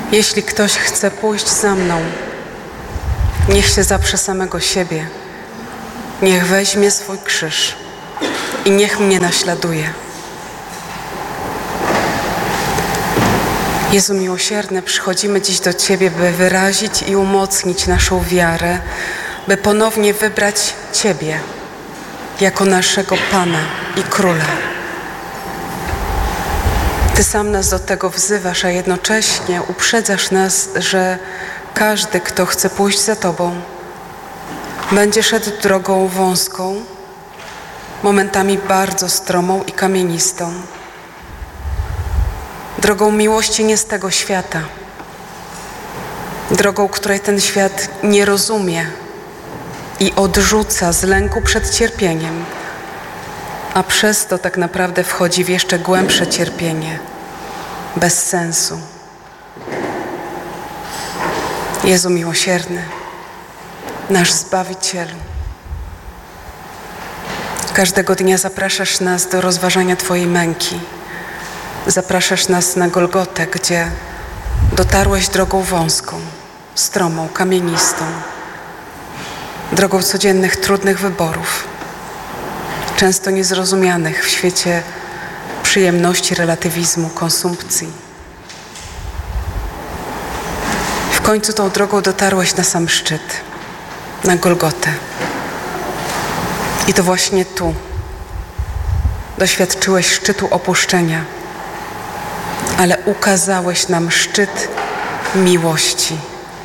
Jeśli ktoś chce pójść za mną, niech się zaprze samego siebie, niech weźmie swój krzyż i niech mnie naśladuje. Jezu miłosierny, przychodzimy dziś do Ciebie, by wyrazić i umocnić naszą wiarę, by ponownie wybrać Ciebie jako naszego Pana i Króla. Ty sam nas do tego wzywasz, a jednocześnie uprzedzasz nas, że każdy, kto chce pójść za Tobą, będzie szedł drogą wąską, momentami bardzo stromą i kamienistą. Drogą miłości nie z tego świata. Drogą, której ten świat nie rozumie i odrzuca z lęku przed cierpieniem, a przez to tak naprawdę wchodzi w jeszcze głębsze cierpienie, bez sensu. Jezu miłosierny, nasz Zbawicielu, każdego dnia zapraszasz nas do rozważania Twojej męki. Zapraszasz nas na Golgotę, gdzie dotarłeś drogą wąską, stromą, kamienistą, drogą codziennych, trudnych wyborów, często niezrozumianych w świecie przyjemności, relatywizmu, konsumpcji. W końcu tą drogą dotarłeś na sam szczyt, na Golgotę. I to właśnie tu doświadczyłeś szczytu opuszczenia, ale ukazałeś nam szczyt miłości.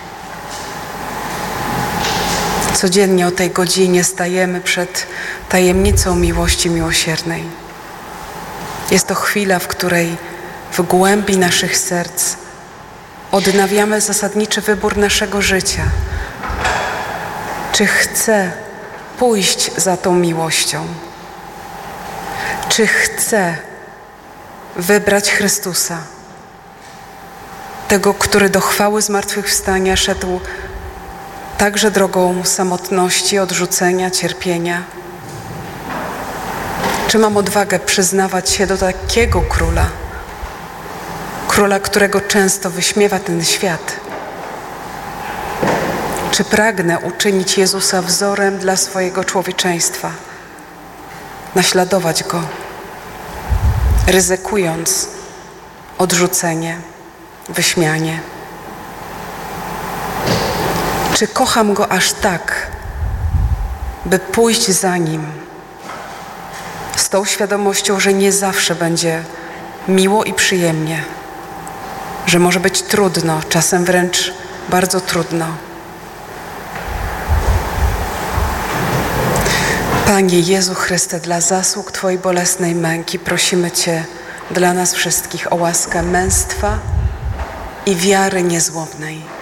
Codziennie o tej godzinie stajemy przed tajemnicą miłości miłosiernej. Jest to chwila, w której w głębi naszych serc odnawiamy zasadniczy wybór naszego życia. Czy chcę pójść za tą miłością? Czy chcę wybrać Chrystusa, tego, który do chwały zmartwychwstania szedł także drogą samotności, odrzucenia, cierpienia? Czy mam odwagę przyznawać się do takiego króla, króla, którego często wyśmiewa ten świat? Czy pragnę uczynić Jezusa wzorem dla swojego człowieczeństwa, naśladować Go, ryzykując odrzucenie, wyśmianie? Czy kocham Go aż tak, by pójść za Nim z tą świadomością, że nie zawsze będzie miło i przyjemnie, że może być trudno, czasem wręcz bardzo trudno? Panie Jezu Chryste, dla zasług Twojej bolesnej męki prosimy Cię dla nas wszystkich o łaskę męstwa i wiary niezłomnej.